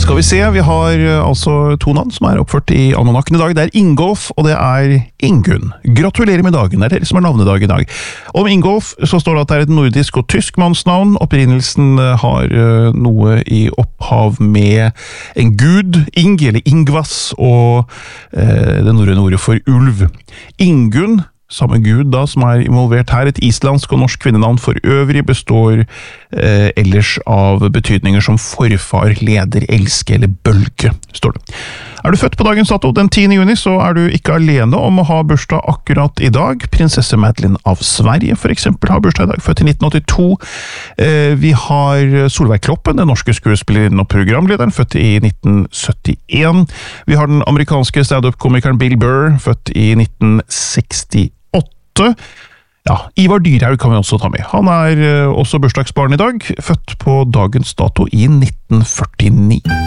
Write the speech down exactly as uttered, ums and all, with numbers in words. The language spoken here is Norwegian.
skal vi se, vi har altså to navn som er oppført i almanakken i dag. Det er Ingolf, og det er Ingunn. Gratulerer med dagen, det er dere som er navnedag i dag. Om Ingolf så står det at det er et nordisk og tysk mannsnavn. Opprinnelsen har noe i opphav med en gud, Ing eller Ingvas, og eh, det norrøne ordet for ulv. Ingunn, samme gud da, som er involvert her, et islandsk og norsk kvinnenavn for øvrig, består eh, ellers av betydninger som forfar, leder, elske eller bølge, står det. Er du født på dagens dato den tiende juni, så er du ikke alene om å ha bursdag akkurat i dag. Prinsesse Madeleine av Sverige, for eksempel, har bursdag i dag, født i nitten åttito. Eh, vi har Solveig Kloppen, den norske skuespillerinnen og programlederen, født i nitten syttien. Vi har den amerikanske stand-up-komikeren Bill Burr, født i nitten sekstiåtte. Ja, Ivar Dyrhaug kan vi også ta med. Han er også bursdagsbarn i dag, født på dagens dato i nitten førtini.